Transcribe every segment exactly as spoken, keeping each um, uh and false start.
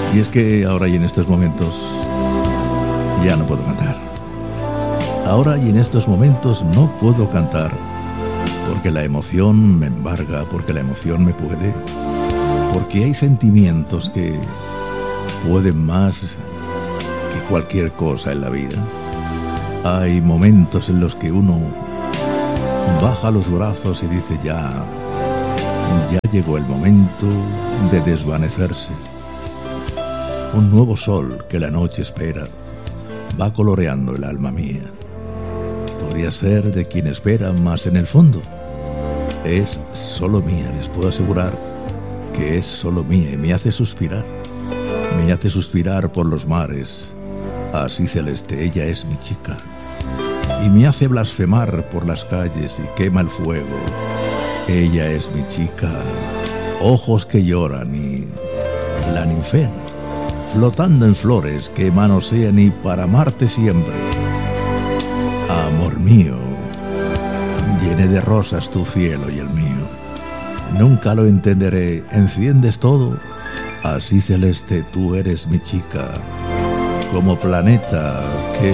Y es que ahora y en estos momentos ya no puedo cantar. Ahora y en estos momentos no puedo cantar porque la emoción me embarga, porque la emoción me puede, porque hay sentimientos que pueden más que cualquier cosa en la vida. Hay momentos en los que uno baja los brazos y dice ya, ya llegó el momento de desvanecerse. Un nuevo sol que la noche espera va coloreando el alma mía. Podría ser de quien espera, más en el fondo es solo mía. Les puedo asegurar que es solo mía y me hace suspirar. Me hace suspirar por los mares, así celeste, ella es mi chica. Y me hace blasfemar por las calles y quema el fuego. Ella es mi chica. Ojos que lloran y la ninfea, flotando en flores que manosean y para amarte siempre. Amor mío, llene de rosas tu cielo y el mío. Nunca lo entenderé, enciendes todo, así celeste tú eres mi chica. Como planeta que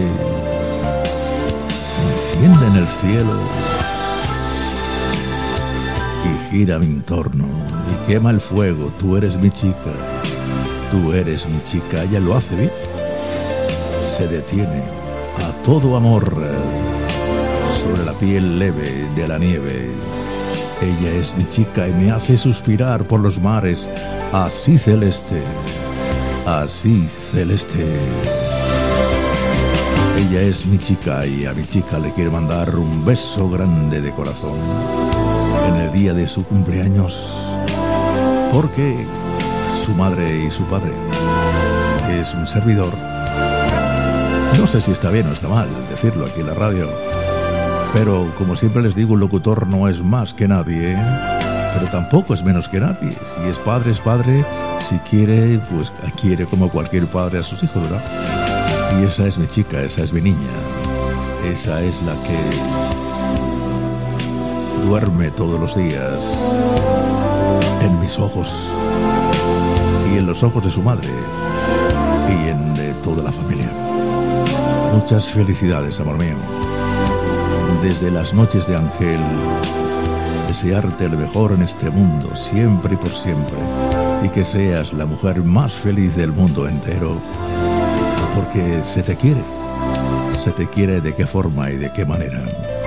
se enciende en el cielo y gira mi entorno y quema el fuego, tú eres mi chica. Tú eres mi chica, ella lo hace bien. Se detiene a todo amor sobre la piel leve de la nieve. Ella es mi chica y me hace suspirar por los mares, así celeste, así celeste. Ella es mi chica y a mi chica le quiero mandar un beso grande de corazón en el día de su cumpleaños, porque su madre y su padre, que es un servidor, no sé si está bien o está mal decirlo aquí en la radio, pero como siempre les digo, un locutor no es más que nadie, ¿eh? Pero tampoco es menos que nadie. Si es padre, es padre. Si quiere, pues quiere como cualquier padre a sus hijos, ¿verdad? Y esa es mi chica, esa es mi niña. Esa es la que duerme todos los días en mis ojos y en los ojos de su madre y en de toda la familia. Muchas felicidades, amor mío. Desde las noches de Ángel, desearte lo mejor en este mundo, siempre y por siempre, y que seas la mujer más feliz del mundo entero, porque se te quiere, se te quiere de qué forma y de qué manera.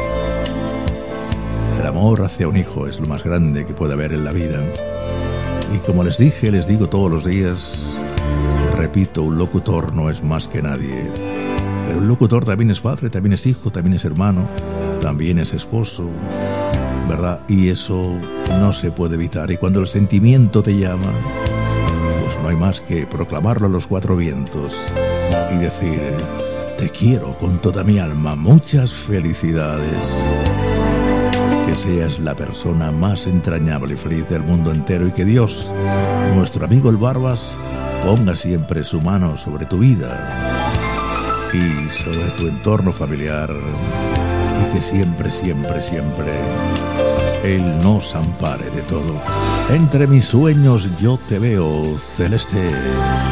El amor hacia un hijo es lo más grande que puede haber en la vida. Y como les dije, les digo todos los días, repito, un locutor no es más que nadie. Pero un locutor también es padre, también es hijo, también es hermano, también es esposo, ¿verdad? Y eso no se puede evitar. Y cuando el sentimiento te llama, pues no hay más que proclamarlo a los cuatro vientos y decir, te quiero con toda mi alma. Muchas felicidades. Que seas la persona más entrañable y feliz del mundo entero, y que Dios, nuestro amigo el Barbas, ponga siempre su mano sobre tu vida y sobre tu entorno familiar, y que siempre, siempre, siempre Él nos ampare de todo. Entre mis sueños yo te veo, celeste.